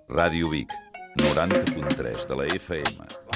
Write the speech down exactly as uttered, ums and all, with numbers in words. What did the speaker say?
Ràdio Vic, noranta punt tres de la F M.